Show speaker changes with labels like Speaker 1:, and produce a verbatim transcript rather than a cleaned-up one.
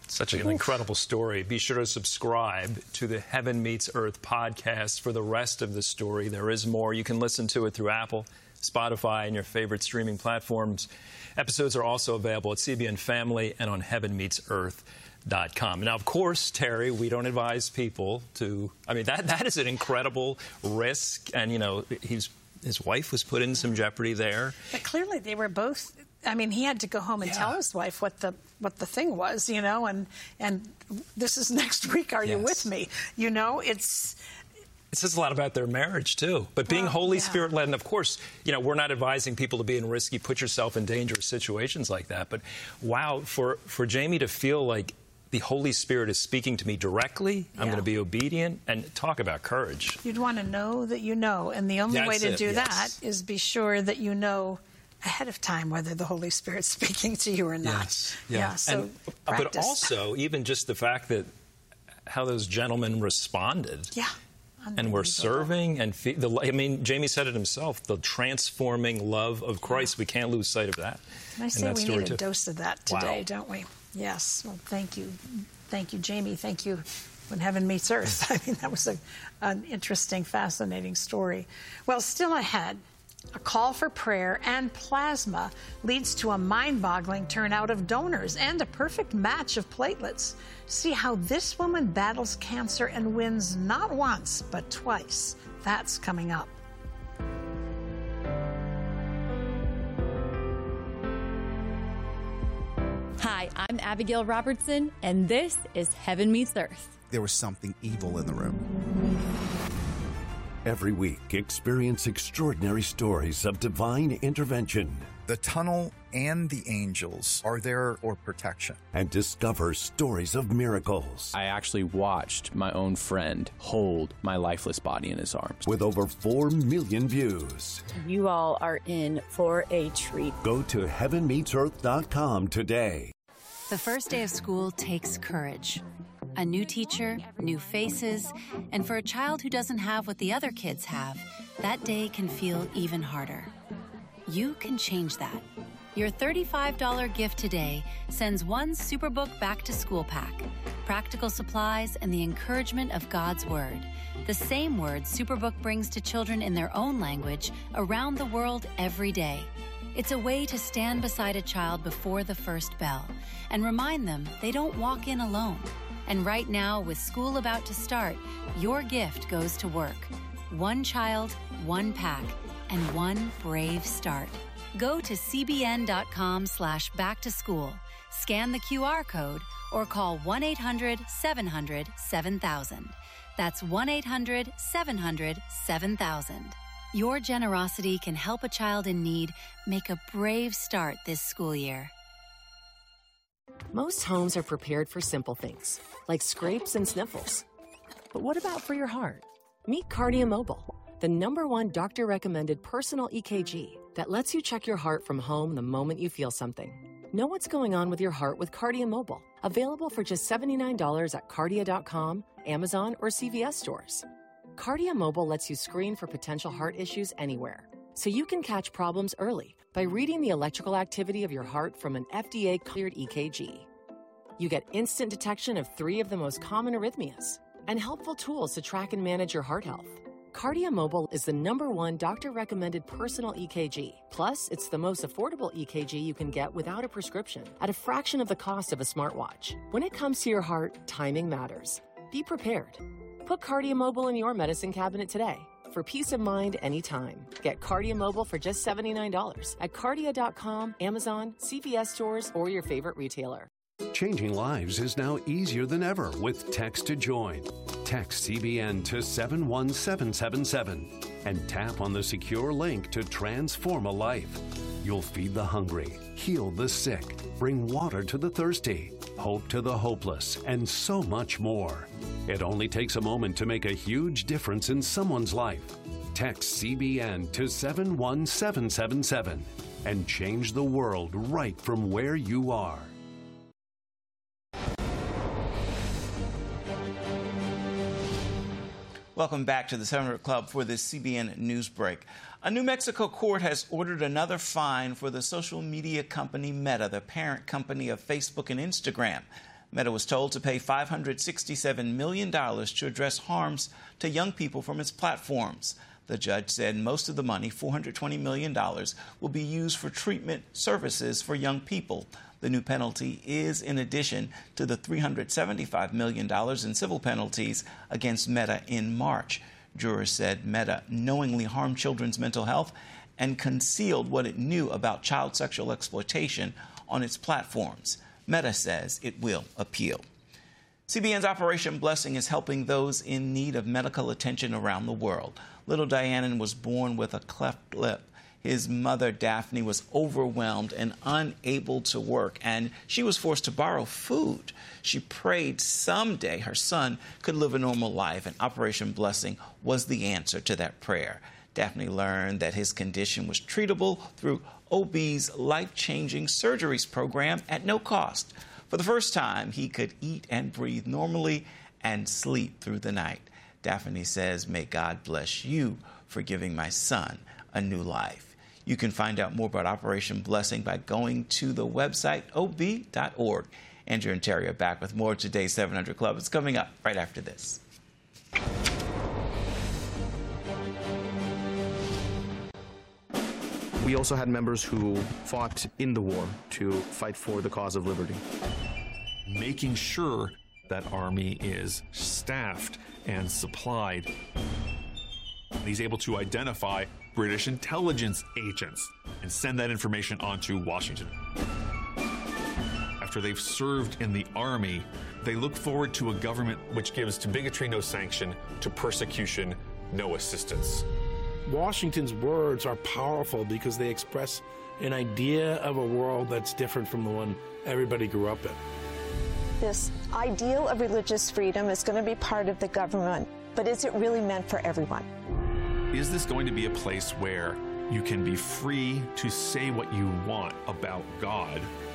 Speaker 1: Such an incredible story. Be sure to subscribe to the Heaven Meets Earth podcast for the rest of the story. There is more. You can listen to it through Apple, Spotify, and your favorite streaming platforms. Episodes are also available at C B N Family and on heaven meets earth dot com. Now, of course, Terry, we don't advise people to, I mean, that that is an incredible risk. And, you know, he's his wife was put in some jeopardy there.
Speaker 2: But clearly they were both, I mean, he had to go home and
Speaker 1: yeah.
Speaker 2: tell his wife what the what the thing was, you know, and, and this is next week, are yes. you with me? You know, it's...
Speaker 1: It says a lot about their marriage, too. But being
Speaker 2: well,
Speaker 1: Holy
Speaker 2: yeah.
Speaker 1: Spirit-led, and of course, you know, we're not advising people to be in risky, put yourself in dangerous situations like that. But, wow, for, for Jamie to feel like the Holy Spirit is speaking to me directly, yeah. I'm going to be obedient, and talk about courage.
Speaker 2: You'd want to know that you know, and the only
Speaker 1: That's
Speaker 2: way to
Speaker 1: it,
Speaker 2: do
Speaker 1: yes.
Speaker 2: that is be sure that you know ahead of time whether the Holy Spirit's speaking to you or not.
Speaker 1: Yes. Yeah.
Speaker 2: yeah so
Speaker 1: and,
Speaker 2: practice.
Speaker 1: But also, even just the fact that how those gentlemen responded.
Speaker 2: Yeah.
Speaker 1: And we're serving, and fe the, I mean, Jamie said it himself, the transforming love of Christ. Yeah. We can't lose sight of that.
Speaker 2: And I say we need
Speaker 1: too.
Speaker 2: a dose of that today,
Speaker 1: wow.
Speaker 2: don't we? Yes. Well, thank you. Thank you, Jamie. Thank you, When Heaven Meets Earth. I mean, that was a, an interesting, fascinating story. Well, still ahead, a call for prayer and plasma leads to a mind-boggling turnout of donors and a perfect match of platelets. See how this woman battles cancer and wins not once, but twice. That's coming up.
Speaker 3: Hi, I'm Abigail Robertson, and this is Heaven Meets Earth.
Speaker 4: There was something evil in the room.
Speaker 5: Every week, experience extraordinary stories of divine intervention.
Speaker 4: The tunnel and the angels are there for protection.
Speaker 5: And discover stories of miracles.
Speaker 6: I actually watched my own friend hold my lifeless body in his arms.
Speaker 5: With over four million views.
Speaker 3: You all are in for a treat.
Speaker 5: Go to heaven meets earth dot com today.
Speaker 7: The first day of school takes courage. A new teacher, new faces, and for a child who doesn't have what the other kids have, that day can feel even harder. You can change that. Your thirty-five dollar gift today sends one Superbook Back to School pack, practical supplies, and the encouragement of God's Word. The same word Superbook brings to children in their own language around the world every day. It's a way to stand beside a child before the first bell and remind them they don't walk in alone. And right now, with school about to start, your gift goes to work. One child, one pack, and one brave start. Go to c b n dot com slash back to school, scan the Q R code, or call one eight hundred seven hundred seven thousand. That's one eight hundred seven hundred seven thousand. Your generosity can help a child in need make a brave start this school year.
Speaker 8: Most homes are prepared for simple things, like scrapes and sniffles. But what about for your heart? Meet Cardia Mobile, the number one doctor-recommended personal E K G that lets you check your heart from home the moment you feel something. Know what's going on with your heart with Cardia Mobile, available for just seventy-nine dollars at cardia dot com, Amazon, or C V S stores. Cardia Mobile lets you screen for potential heart issues anywhere, so you can catch problems early by reading the electrical activity of your heart from an F D A-cleared E K G. You get instant detection of three of the most common arrhythmias and helpful tools to track and manage your heart health. Cardia Mobile is the number one doctor-recommended personal E K G. Plus, it's the most affordable E K G you can get without a prescription at a fraction of the cost of a smartwatch. When it comes to your heart, timing matters. Be prepared. Put Cardia Mobile in your medicine cabinet today. For peace of mind anytime. Get Cardia Mobile for just seventy-nine dollars at cardia dot com, Amazon, C V S stores, or your favorite retailer.
Speaker 5: Changing lives is now easier than ever with Text to Join. Text C B N to seven one seven seven seven and tap on the secure link to transform a life. You'll feed the hungry, heal the sick, bring water to the thirsty, hope to the hopeless, and so much more. It only takes a moment to make a huge difference in someone's life. Text C B N to seven one seven seven seven and change the world right from where you are.
Speaker 9: Welcome back to the seven hundred Club for this C B N News Break. A New Mexico court has ordered another fine for the social media company Meta, the parent company of Facebook and Instagram. Meta was told to pay five hundred sixty-seven million dollars to address harms to young people from its platforms. The judge said most of the money, four hundred twenty million dollars, will be used for treatment services for young people. The new penalty is in addition to the three hundred seventy-five million dollars in civil penalties against Meta in March. Jurors said Meta knowingly harmed children's mental health and concealed what it knew about child sexual exploitation on its platforms. Meta says it will appeal. C B N's Operation Blessing is helping those in need of medical attention around the world. Little Dianon was born with a cleft lip. His mother, Daphne, was overwhelmed and unable to work, and she was forced to borrow food. She prayed someday her son could live a normal life, and Operation Blessing was the answer to that prayer. Daphne learned that his condition was treatable through O B's life-changing surgeries program at no cost. For the first time, he could eat and breathe normally and sleep through the night. Daphne says, "May God bless you for giving my son a new life." You can find out more about Operation Blessing by going to the website O B dot org. Andrew and Terry are back with more of today's seven hundred Club. It's coming up right after this.
Speaker 10: We also had members who fought in the war to fight for the cause of liberty.
Speaker 11: Making sure that Army is staffed and supplied. He's able to identify British intelligence agents and send that information on to Washington. After they've served in the Army, they look forward to a government which gives to bigotry no sanction, to persecution no assistance.
Speaker 12: Washington's words are powerful because they express an idea of a world that's different from the one everybody grew up in.
Speaker 13: This ideal of religious freedom is going to be part of the government, but is it really meant for everyone?
Speaker 11: Is this going to be a place where you can be free to say what you want about God